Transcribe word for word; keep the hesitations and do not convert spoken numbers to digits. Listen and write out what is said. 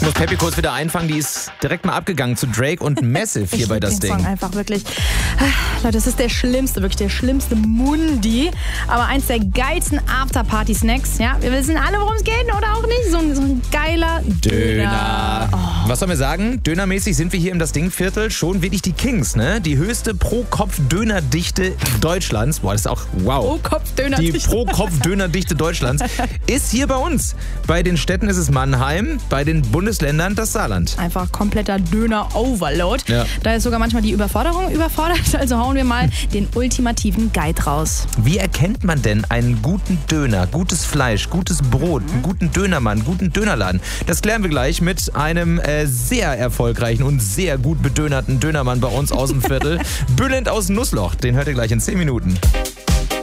muss Peppi kurz wieder einfangen, die ist direkt mal abgegangen zu Drake und Massive hier bei das den Ding. Song einfach wirklich. Leute, das ist der schlimmste, wirklich der schlimmste Mundi, aber eins der geilsten After-Party-Snacks. Ja, wir wissen alle, worum es geht oder auch nicht. So ein, so ein geiler Döner. Döner. Oh. Was sollen wir sagen? Dönermäßig sind wir hier im Das Ding-Viertel schon wirklich die Kings, ne? Die höchste Pro-Kopf-Dönerdichte Deutschlands. Boah, das ist auch wow. Pro-Kopf-Dönerdichte. Die Pro-Kopf-Dönerdichte Deutschlands ist hier bei uns. Bei den Städten ist es Mannheim, bei den Bundesländern das Saarland. Einfach kompletter Döner-Overload. Ja. Da ist sogar manchmal die Überforderung überfordert. Also hauen wir mal den ultimativen Guide raus. Wie erkennt man denn einen guten Döner, gutes Fleisch, gutes Brot, einen guten Dönermann, einen guten Dönerladen? Das klären wir gleich mit einem äh, sehr erfolgreichen und sehr gut bedönerten Dönermann bei uns aus dem Viertel. Bülent aus Nussloch, den hört ihr gleich in zehn Minuten.